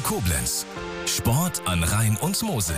Koblenz. Sport an Rhein und Mosel.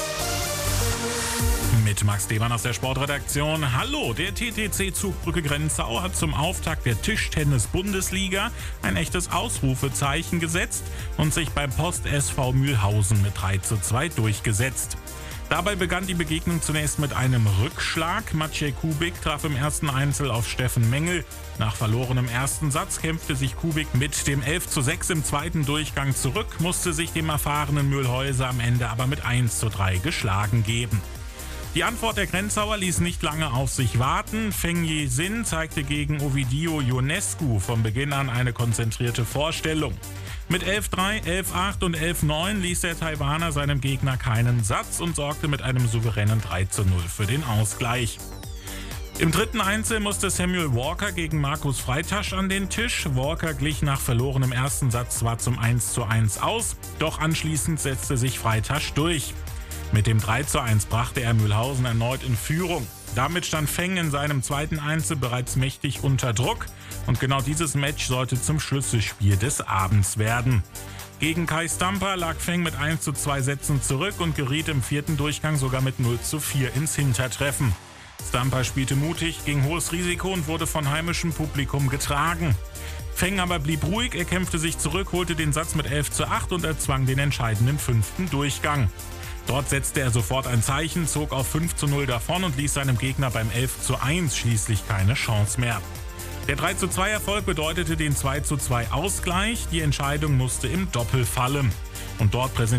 Mit Max Demann aus der Sportredaktion. Hallo, der TTC Zugbrücke Grenzau hat zum Auftakt der Tischtennis-Bundesliga ein echtes Ausrufezeichen gesetzt und sich beim Post SV Mühlhausen mit 3:2 durchgesetzt. Dabei begann die Begegnung zunächst mit einem Rückschlag. Maciej Kubik traf im ersten Einzel auf Steffen Mengel. Nach verlorenem ersten Satz kämpfte sich Kubik mit dem 11:6 im zweiten Durchgang zurück, musste sich dem erfahrenen Mühlhäuser am Ende aber mit 1:3 geschlagen geben. Die Antwort der Grenzauer ließ nicht lange auf sich warten. Feng Yixin zeigte gegen Ovidiu Ionescu von Beginn an eine konzentrierte Vorstellung. Mit 11:3, 11:8 und 11:9 ließ der Taiwaner seinem Gegner keinen Satz und sorgte mit einem souveränen 3:0 für den Ausgleich. Im dritten Einzel musste Samuel Walker gegen Markus Freitasch an den Tisch. Walker glich nach verlorenem ersten Satz zwar zum 1:1 aus, doch anschließend setzte sich Freitasch durch. Mit dem 3:1 brachte er Mühlhausen erneut in Führung. Damit stand Feng in seinem zweiten Einzel bereits mächtig unter Druck und genau dieses Match sollte zum Schlüsselspiel des Abends werden. Gegen Kai Stamper lag Feng mit 1:2 Sätzen zurück und geriet im vierten Durchgang sogar mit 0:4 ins Hintertreffen. Stamper spielte mutig, ging hohes Risiko und wurde von heimischem Publikum getragen. Feng aber blieb ruhig, er kämpfte sich zurück, holte den Satz mit 11:8 und erzwang den entscheidenden fünften Durchgang. Dort setzte er sofort ein Zeichen, zog auf 5:0 davon und ließ seinem Gegner beim 11:1 schließlich keine Chance mehr. Der 3:2 Erfolg bedeutete den 2:2 Ausgleich, die Entscheidung musste im Doppel fallen. Und dort präsentierte